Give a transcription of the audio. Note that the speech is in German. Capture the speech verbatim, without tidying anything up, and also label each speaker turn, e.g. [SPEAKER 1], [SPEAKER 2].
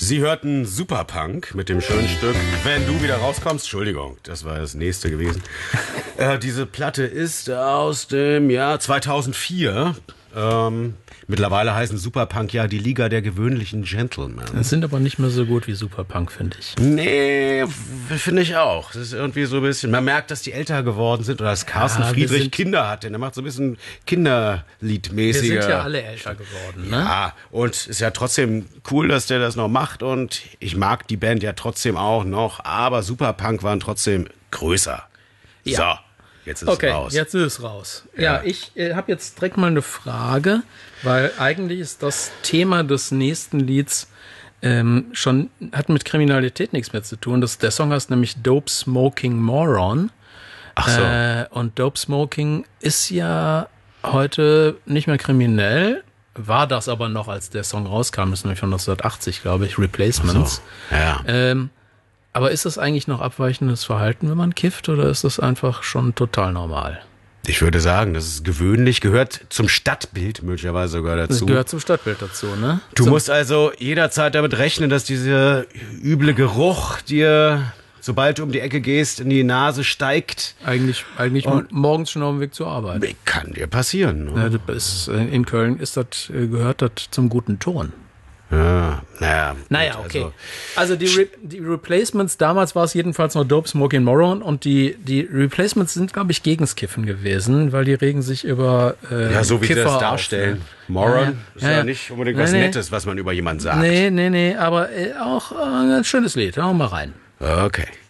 [SPEAKER 1] Sie hörten Superpunk mit dem schönen Stück Wenn du wieder rauskommst. Entschuldigung, das war das nächste gewesen. äh, diese Platte ist aus dem Jahr zweitausendvier. Ähm, mittlerweile heißen Superpunk ja die Liga der gewöhnlichen Gentlemen.
[SPEAKER 2] Das sind aber nicht mehr so gut wie Superpunk, finde ich.
[SPEAKER 1] Nee, finde ich auch. Das ist irgendwie so ein bisschen, man merkt, dass die älter geworden sind oder dass Carsten
[SPEAKER 2] Ja, wir
[SPEAKER 1] Friedrich
[SPEAKER 2] sind-
[SPEAKER 1] Kinder hat, denn er macht so ein bisschen Kinderliedmäßiger.
[SPEAKER 2] Wir sind ja alle älter geworden, ne?
[SPEAKER 1] Ja, und ist ja trotzdem cool, dass der das noch macht und ich mag die Band ja trotzdem auch noch, aber Superpunk waren trotzdem größer.
[SPEAKER 2] Ja.
[SPEAKER 1] So, jetzt ist
[SPEAKER 2] Okay,
[SPEAKER 1] es raus.
[SPEAKER 2] jetzt ist es raus. Ja,
[SPEAKER 1] Ja.
[SPEAKER 2] ich äh, habe jetzt direkt mal eine Frage, weil eigentlich ist das Thema des nächsten Lieds ähm, schon, hat mit Kriminalität nichts mehr zu tun. Das, der Song heißt nämlich Dope Smoking Moron.
[SPEAKER 1] Ach so.
[SPEAKER 2] Äh, und Dope Smoking ist ja heute nicht mehr kriminell, war das aber noch, als der Song rauskam, das ist nämlich von neunzehnhundertachtzig, glaube ich, Replacements.
[SPEAKER 1] So, ja.
[SPEAKER 2] Ähm, aber ist das eigentlich noch abweichendes Verhalten, wenn man kifft, oder ist das einfach schon total normal?
[SPEAKER 1] Ich würde sagen, das ist gewöhnlich, gehört zum Stadtbild möglicherweise sogar
[SPEAKER 2] Das
[SPEAKER 1] dazu.
[SPEAKER 2] gehört zum Stadtbild dazu, ne?
[SPEAKER 1] Du
[SPEAKER 2] Zum-
[SPEAKER 1] musst also jederzeit damit rechnen, dass dieser üble Geruch dir, sobald du um die Ecke gehst, in die Nase steigt.
[SPEAKER 2] Eigentlich, eigentlich
[SPEAKER 1] Und-
[SPEAKER 2] morgens schon auf dem Weg zur Arbeit.
[SPEAKER 1] Kann dir passieren.
[SPEAKER 2] Ja,
[SPEAKER 1] Ne?
[SPEAKER 2] das ist, äh, in Köln ist das, äh, gehört das zum guten Ton.
[SPEAKER 1] Ja, naja.
[SPEAKER 2] Naja,
[SPEAKER 1] gut,
[SPEAKER 2] okay.
[SPEAKER 1] Also,
[SPEAKER 2] Also die, Re die Replacements, damals war es jedenfalls noch Dope Smoking Moron und die, die Replacements sind, glaube ich, gegens Kiffen gewesen, weil die regen sich über äh,
[SPEAKER 1] ja, so wie sie
[SPEAKER 2] Kiffer
[SPEAKER 1] das
[SPEAKER 2] auf,
[SPEAKER 1] darstellen.
[SPEAKER 2] ne?
[SPEAKER 1] Moron
[SPEAKER 2] Ja, ja.
[SPEAKER 1] ist
[SPEAKER 2] Ja,
[SPEAKER 1] ja,
[SPEAKER 2] ja.
[SPEAKER 1] nicht unbedingt
[SPEAKER 2] Nee,
[SPEAKER 1] was
[SPEAKER 2] nee.
[SPEAKER 1] Nettes, was man über jemanden sagt.
[SPEAKER 2] Nee, nee, nee, aber äh, auch äh, ein schönes Lied. Hör mal rein.
[SPEAKER 1] Okay.